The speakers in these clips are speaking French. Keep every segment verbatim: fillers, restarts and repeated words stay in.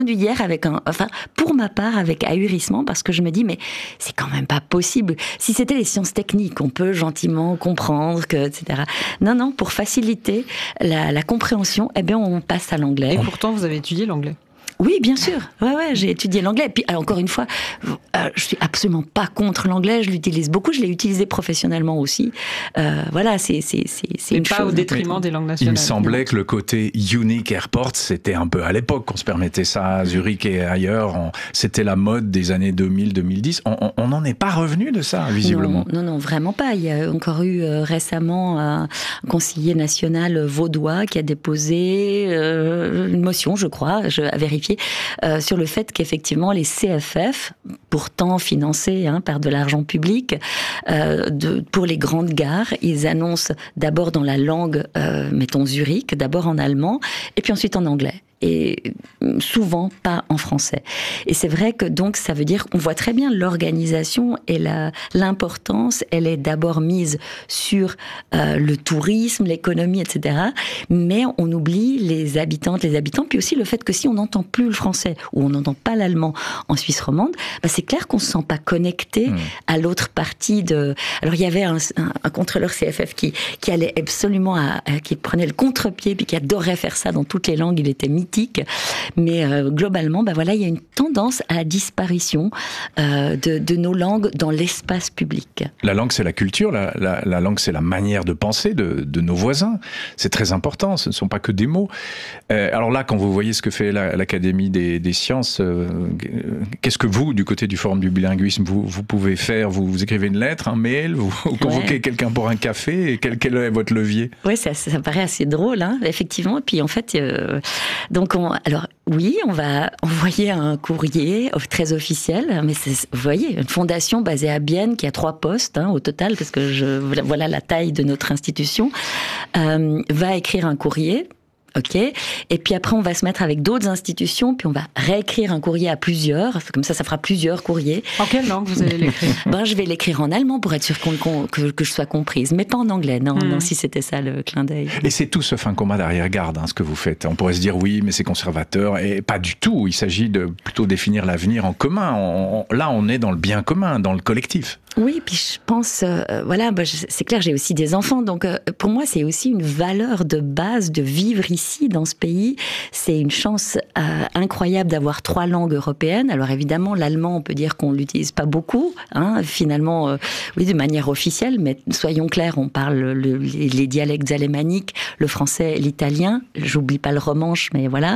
hier avec un, enfin, pour ma part, avec ahurissement, parce que je me dis, mais c'est quand même pas possible. Si c'était les sciences techniques, on peut gentiment comprendre que, et cetera. Non, non, pour faciliter la, la compréhension, eh bien, on passe à l'anglais. Et pourtant, vous avez étudié l'anglais. Oui, bien sûr. Ouais, ouais, j'ai étudié l'anglais. Puis, alors, encore une fois, euh, je suis absolument pas contre l'anglais. Je l'utilise beaucoup. Je l'ai utilisé professionnellement aussi. Euh, voilà, c'est c'est c'est c'est une pas chose. Au détriment des langues nationales. Il me semblait que le côté Unique Airport, c'était un peu à l'époque qu'on se permettait ça à Zurich et ailleurs. On, c'était la mode des années deux mille deux mille dix. On n'en est pas revenu de ça, visiblement. Non, non, non, vraiment pas. Il y a encore eu euh, récemment un conseiller national vaudois qui a déposé euh, une motion, je crois, je, à vérifier. Euh, sur le fait qu'effectivement les C F F, pourtant financés hein, par de l'argent public, euh, de, pour les grandes gares, ils annoncent d'abord dans la langue, euh, mettons Zurich, d'abord en allemand, et puis ensuite en anglais. Et souvent pas en français. Et c'est vrai que donc ça veut dire qu'on voit très bien l'organisation et la, l'importance, elle est d'abord mise sur euh, le tourisme, l'économie, et cetera. Mais on oublie les habitantes, les habitants, puis aussi le fait que si on n'entend plus le français ou on n'entend pas l'allemand en Suisse romande, bah c'est clair qu'on se sent pas connecté mmh. à l'autre partie de. Alors il y avait un, un, un contrôleur C F F qui qui allait absolument à, à, qui prenait le contre-pied puis qui adorait faire ça dans toutes les langues. Il était mythique. Mais euh, globalement, bah voilà, il y a une tendance à la disparition euh, de, de nos langues dans l'espace public. La langue, c'est la culture. La, la, la langue, c'est la manière de penser de, de nos voisins. C'est très important. Ce ne sont pas que des mots. Euh, alors là, quand vous voyez ce que fait la, l'Académie des, des sciences, euh, qu'est-ce que vous, du côté du Forum du bilinguisme, vous, vous pouvez faire? vous, vous écrivez une lettre, un mail, vous, vous convoquez ouais. quelqu'un pour un café. Et quel, quel est votre levier? Oui, ça, ça paraît assez drôle, hein, effectivement. Et puis en fait, euh, donc on, alors oui, on va envoyer un courrier très officiel, mais c'est, vous voyez, une fondation basée à Bienne qui a trois postes hein, au total, parce que je, voilà la taille de notre institution, euh, va écrire un courrier. Ok. Et puis après, on va se mettre avec d'autres institutions, puis on va réécrire un courrier à plusieurs. Comme ça, ça fera plusieurs courriers. En quelle langue vous allez l'écrire? Ben, je vais l'écrire en allemand pour être sûr qu'on, qu'on, que, que je sois comprise, mais pas en anglais. Non, mmh. non, si c'était ça le clin d'œil. Et c'est tout ce fin combat d'arrière-garde, hein, ce que vous faites. On pourrait se dire oui, mais c'est conservateur, et pas du tout. Il s'agit de plutôt définir l'avenir en commun. On, on, là, on est dans le bien commun, dans le collectif. Oui, puis je pense, euh, voilà, bah, je, c'est clair, j'ai aussi des enfants, donc euh, pour moi, c'est aussi une valeur de base de vivre ici, dans ce pays. C'est une chance euh, incroyable d'avoir trois langues européennes. Alors évidemment, l'allemand, on peut dire qu'on l'utilise pas beaucoup, hein, finalement, euh, oui, de manière officielle, mais soyons clairs, on parle le, les, les dialectes alémaniques, le français, l'italien, j'oublie pas le romanche, mais voilà.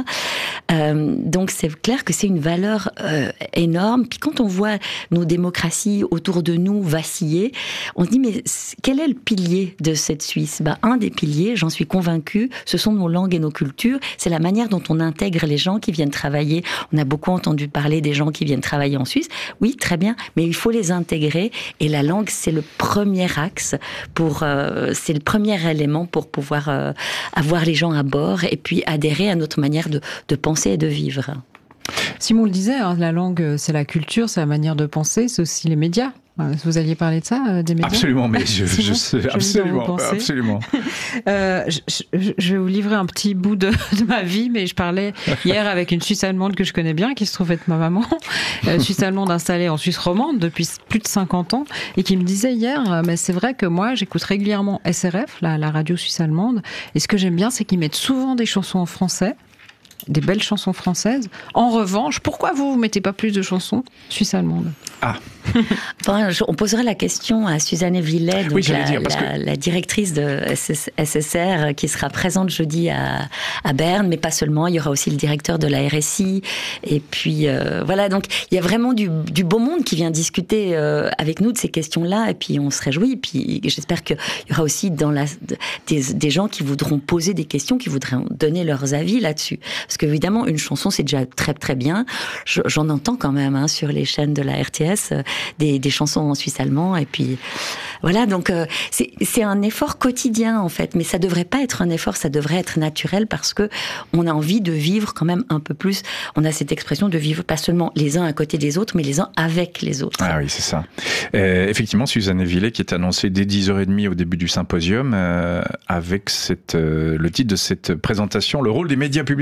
Euh, donc c'est clair que c'est une valeur euh, énorme. Puis quand on voit nos démocraties autour de nous vaciller, on se dit mais quel est le pilier de cette Suisse? Ben, un des piliers, j'en suis convaincue, ce sont nos langues et nos cultures. C'est la manière dont on intègre les gens qui viennent travailler. On a beaucoup entendu parler des gens qui viennent travailler en Suisse. Oui, très bien, mais il faut les intégrer. Et la langue, c'est le premier axe pour, euh, c'est le premier élément pour pouvoir euh, avoir les gens à bord et puis adhérer à notre manière de, de penser et de vivre. Simon le disait, hein, la langue, c'est la culture, c'est la manière de penser, c'est aussi les médias. Vous alliez parler de ça, des médias? Absolument, mais je, je, je sais, absolument, absolument. euh, je, je, je vais vous livrer un petit bout de, de ma vie, mais je parlais hier avec une Suisse allemande que je connais bien, qui se trouve être ma maman, euh, Suisse allemande installée en Suisse romande depuis plus de cinquante ans, et qui me disait hier, mais c'est vrai que moi, j'écoute régulièrement S R F, la, la radio suisse allemande, et ce que j'aime bien, c'est qu'ils mettent souvent des chansons en français, des belles chansons françaises. En revanche, pourquoi vous ne mettez pas plus de chansons suisse-allemandes? Ah bon, je, on poserait la question à Suzanne Villet, donc oui, la, dire, la, que... la directrice de S S R, qui sera présente jeudi à, à Berne, mais pas seulement. Il y aura aussi le directeur de la R S I. Et puis, euh, voilà, donc il y a vraiment du, du beau monde qui vient discuter euh, avec nous de ces questions-là. Et puis, on se réjouit. Et puis, j'espère qu'il y aura aussi dans la, des, des gens qui voudront poser des questions, qui voudront donner leurs avis là-dessus. Parce qu'évidemment, une chanson, c'est déjà très, très bien. Je, j'en entends quand même hein, sur les chaînes de la R T S euh, des, des chansons en suisse allemand. Et puis, voilà, donc euh, c'est, c'est un effort quotidien, en fait. Mais ça devrait pas être un effort, ça devrait être naturel parce que on a envie de vivre quand même un peu plus. On a cette expression de vivre pas seulement les uns à côté des autres, mais les uns avec les autres. Ah oui, c'est ça. Euh, effectivement, Suzanne Villet, qui est annoncée dès dix heures trente au début du symposium, euh, avec cette, euh, le titre de cette présentation, le rôle des médias publics dans la promotion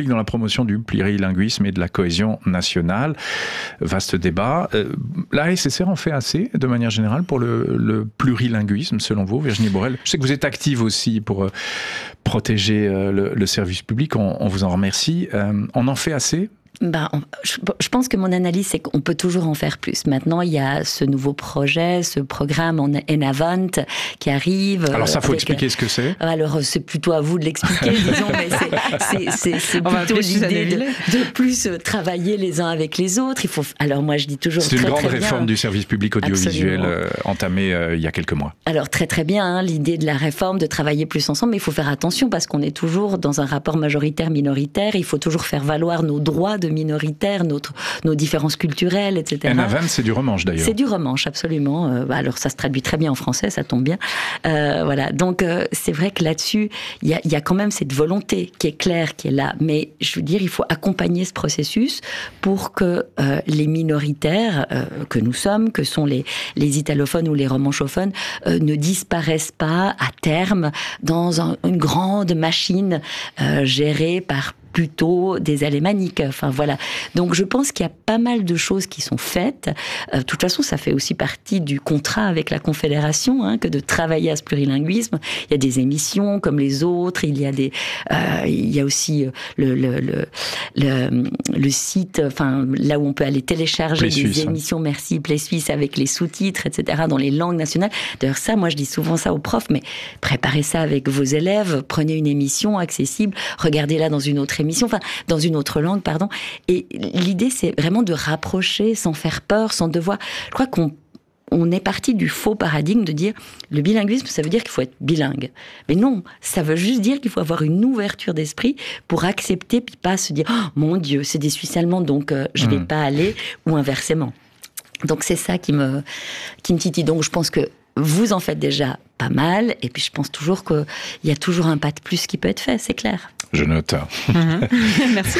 promotion du plurilinguisme et de la cohésion nationale. Vaste débat. Euh, la S S R en fait assez, de manière générale, pour le, le plurilinguisme, selon vous, Virginie Borel? Je sais que vous êtes active aussi pour euh, protéger euh, le, le service public, on, on vous en remercie. Euh, on en fait assez? Ben, je, je pense que mon analyse, c'est qu'on peut toujours en faire plus. Maintenant, il y a ce nouveau projet, ce programme en Enavant qui arrive. Alors ça, il faut avec, expliquer ce que c'est. Alors, c'est plutôt à vous de l'expliquer, disons, mais c'est, c'est, c'est plutôt l'idée de, de plus travailler les uns avec les autres. Il faut, alors moi, je dis toujours C'est très, une grande très réforme bien. du service public audiovisuel euh, entamée euh, il y a quelques mois. Alors, très très bien, hein, l'idée de la réforme, de travailler plus ensemble, mais il faut faire attention parce qu'on est toujours dans un rapport majoritaire-minoritaire. Il faut toujours faire valoir nos droits de minoritaires, notre, nos différences culturelles, et cetera. Enavant, c'est du romanche d'ailleurs. C'est du romanche, absolument. Euh, alors ça se traduit très bien en français, ça tombe bien. Euh, voilà. Donc euh, c'est vrai que là-dessus, il y a, y a quand même cette volonté qui est claire, qui est là. Mais je veux dire, il faut accompagner ce processus pour que euh, les minoritaires euh, que nous sommes, que sont les, les italophones ou les romanchophones, euh, ne disparaissent pas à terme dans un, une grande machine euh, gérée par plutôt des alémaniques. Enfin voilà. Donc je pense qu'il y a pas mal de choses qui sont faites. Euh, de toute façon, ça fait aussi partie du contrat avec la Confédération, hein, que de travailler à ce plurilinguisme. Il y a des émissions comme les autres. Il y a des, euh, il y a aussi le le le le, le site, enfin là où on peut aller télécharger Play des Suisse, émissions. Hein. Merci Play Suisse avec les sous-titres, et cetera dans les langues nationales. D'ailleurs ça, moi je dis souvent ça aux profs, mais préparez ça avec vos élèves. Prenez une émission accessible, regardez-la dans une autre émission, enfin dans une autre langue, pardon. Et l'idée, c'est vraiment de rapprocher sans faire peur, sans devoir. Je crois qu'on on est parti du faux paradigme de dire le bilinguisme, ça veut dire qu'il faut être bilingue. Mais non, ça veut juste dire qu'il faut avoir une ouverture d'esprit pour accepter, puis pas se dire oh, mon Dieu, c'est des Suisses allemands, donc euh, je vais mmh. pas aller, ou inversement. Donc c'est ça qui me qui me titille. Donc je pense que vous en faites déjà pas mal, et puis je pense toujours qu'il y a toujours un pas de plus qui peut être fait, c'est clair. Je note. Mmh. Merci.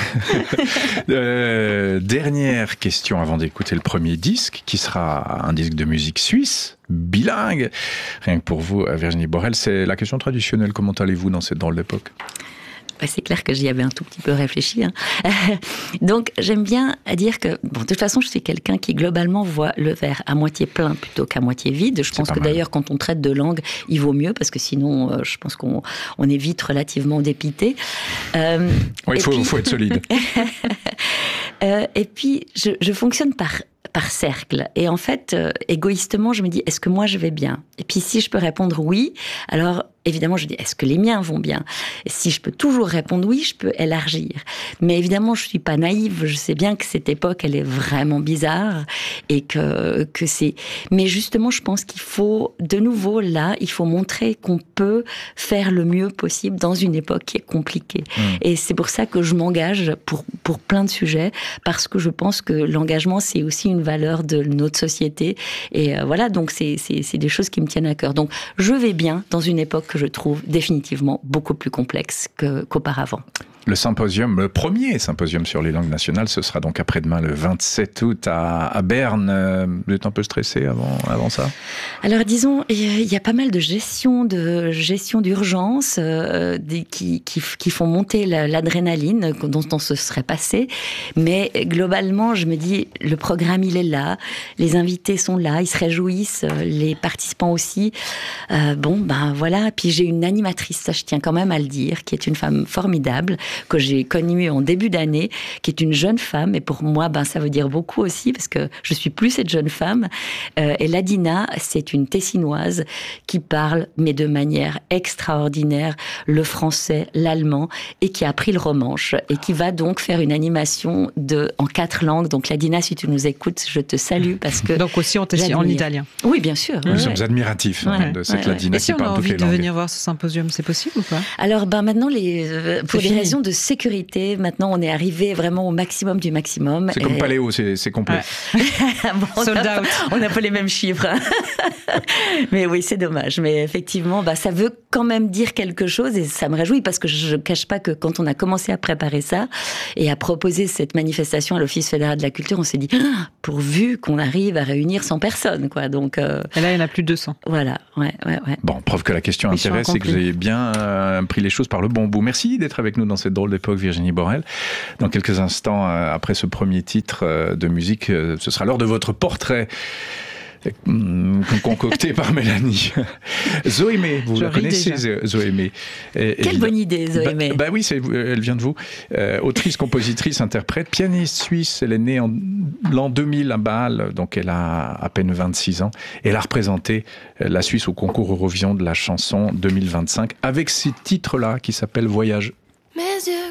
euh, dernière question avant d'écouter le premier disque, qui sera un disque de musique suisse, bilingue. Rien que pour vous, Virginie Borel, c'est la question traditionnelle. Comment allez-vous dans cette drôle d'époque ? C'est clair que j'y avais un tout petit peu réfléchi. Hein. Donc, j'aime bien dire que, bon, de toute façon, je suis quelqu'un qui, globalement, voit le verre à moitié plein plutôt qu'à moitié vide. Je pense que, mal. D'ailleurs, quand on traite de langue, il vaut mieux, parce que sinon, euh, je pense qu'on on est vite relativement dépité. Euh, oui, il faut, puis... faut être solide. euh, et puis, je, je fonctionne par... par cercle. Et en fait, euh, égoïstement, je me dis, est-ce que moi je vais bien ? Et puis si je peux répondre oui, alors évidemment je dis, est-ce que les miens vont bien ? Et si je peux toujours répondre oui, je peux élargir. Mais évidemment, je suis pas naïve, je sais bien que cette époque, elle est vraiment bizarre et que, que c'est... Mais justement, je pense qu'il faut, de nouveau, là, il faut montrer qu'on peut faire le mieux possible dans une époque qui est compliquée. Mmh. Et c'est pour ça que je m'engage pour, pour plein de sujets, parce que je pense que l'engagement, c'est aussi une valeur de notre société. Et euh, voilà, donc c'est, c'est, c'est des choses qui me tiennent à cœur. Donc je vais bien dans une époque que je trouve définitivement beaucoup plus complexe que, qu'auparavant. Le symposium, le premier symposium sur les langues nationales, ce sera donc après-demain le vingt-sept août à, à Berne. Vous êtes un peu stressé avant, avant ça ? Alors disons, il y a pas mal de gestion, de gestion d'urgence euh, qui, qui, qui font monter l'adrénaline dont on se serait passé. Mais globalement, je me dis, le programme il est là, les invités sont là, ils se réjouissent, les participants aussi. Euh, bon, ben voilà. Puis j'ai une animatrice, ça je tiens quand même à le dire, qui est une femme formidable, que j'ai connue en début d'année, qui est une jeune femme, et pour moi, ben, ça veut dire beaucoup aussi, parce que je suis plus cette jeune femme. Euh, et Ladina, c'est une Tessinoise qui parle, mais de manière extraordinaire, le français, l'allemand, et qui a appris le romanche, et qui va donc faire une animation de, en quatre langues. Donc Ladina, si tu nous écoutes, je te salue, parce que... Donc aussi en, tessi- en italien. Oui, bien sûr. Nous ouais. sommes admiratifs hein, ouais, de cette ouais, Ladina ouais. qui parle toutes les langues. Et si on a envie de venir voir ce symposium, c'est possible ou pas ? Alors, ben maintenant, les, euh, pour c'est des fini. raisons de sécurité, maintenant on est arrivé vraiment au maximum du maximum. C'est et... comme Paléo, c'est, c'est complet. Ouais. bon, Sold on out. On n'a pas les mêmes chiffres. Mais oui, c'est dommage. Mais effectivement, bah, ça veut quand même dire quelque chose et ça me réjouit parce que je ne cache pas que quand on a commencé à préparer ça et à proposer cette manifestation à l'Office fédéral de la culture, on s'est dit, ah, pourvu qu'on arrive à réunir cent personnes, quoi. Donc, euh... et là, il y en a plus de deux cents. Voilà, ouais, ouais, ouais. Bon, preuve que la question intéresse et que vous avez bien euh, pris les choses par le bon bout. Merci d'être avec nous dans cette drôle d'époque, Virginie Borel. Dans quelques instants, euh, après ce premier titre euh, de musique, euh, ce sera l'heure de votre portrait. Concocté par Mélanie. Zoémé, vous Je la connaissez, déjà. Zoémé. Quelle Évidemment. bonne idée, Zoémé. Bah, bah oui, c'est, elle vient de vous. Euh, autrice, compositrice, interprète, pianiste suisse. Elle est née en l'an deux mille à Bâle, donc elle a à peine vingt-six ans. Elle a représenté la Suisse au concours Eurovision de la chanson deux mille vingt-cinq avec ces titres-là qui s'appellent Voyage. Mes yeux